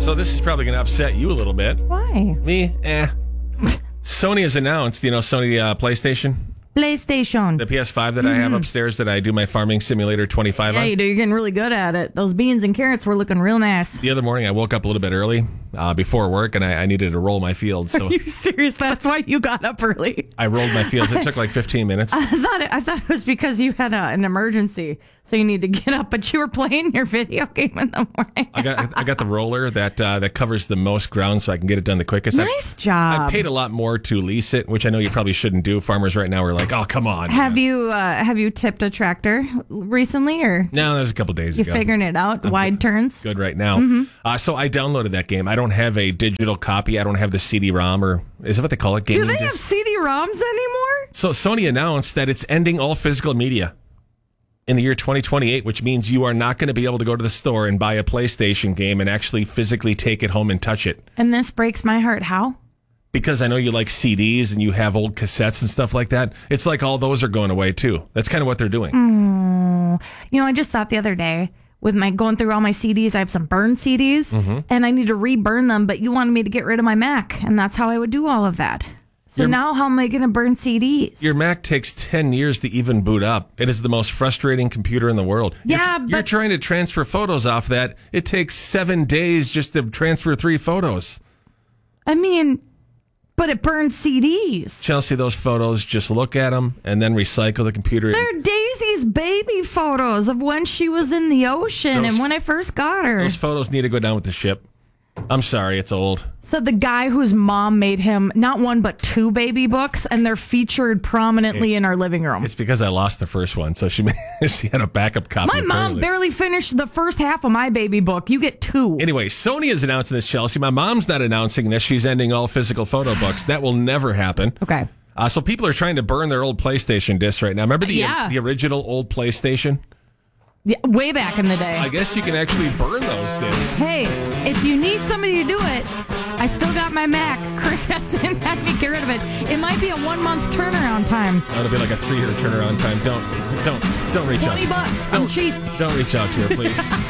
So this is probably going to upset you a little bit. Why? Me? Sony has announced, Sony PlayStation? PlayStation. The PS5 that I have upstairs that I do my Farming Simulator 25 Yeah, on. you do. You're getting really good at it. Those beans and carrots were looking real nice. The other morning, I woke up a little bit early before work, and I needed to roll my fields. So Are you serious? That's why you got up early. I rolled my fields. It took like 15 minutes. I thought it was because you had an emergency, so you need to get up. But you were playing your video game in the morning. I got the roller that covers the most ground, so I can get it done the quickest. Nice job. I paid a lot more to lease it, which I know you probably shouldn't do. Farmers right now are like, "Oh, come on." Have you tipped a tractor recently, or No, that was a couple days you ago. figuring it out? Wide turns. Good right now. So I downloaded that game. I don't have a digital copy. I don't have the CD-ROM, or is that what they call it? Do Gaming they have disc? CD-ROMs anymore? So Sony announced that it's ending all physical media in the year 2028, which means you are not going to be able to go to the store and buy a PlayStation game and actually physically take it home and touch it. And this breaks my heart. How? Because I know you like CDs and you have old cassettes and stuff like that. It's like all those are going away too. That's kind of what they're doing. I just thought the other day, with my going through all my CDs, I have some burned CDs, and I need to reburn them, but you wanted me to get rid of my Mac, and that's how I would do all of that. So now how am I going to burn CDs? Your Mac takes 10 years to even boot up. It is the most frustrating computer in the world. Yeah, you're trying to transfer photos off that. It takes 7 days just to transfer 3 photos. I mean, but it burns CDs. Chelsea, those photos, just look at them and then recycle the computer. They're Daisy's baby photos of when she was in the ocean and when I first got her. Those photos need to go down with the ship. I'm sorry, it's old. So the guy whose mom made him not one but 2 baby books, and they're featured prominently in our living room. It's because I lost the first one, so she had a backup copy. My mom barely finished the first half of my baby book. You get 2. Anyway, Sony is announcing this, Chelsea. My mom's not announcing this. She's ending all physical photo books. That will never happen. Okay. So people are trying to burn their old PlayStation discs right now. Remember the original old PlayStation? Yeah, way back in the day. I guess you can actually burn those discs. Hey, if you need somebody to do it, I still got my Mac. Chris hasn't had me get rid of it. It might be a 1-month turnaround time. It'll be like a 3-year turnaround time. Don't reach out. $20. I'm cheap. Don't reach out to her, please.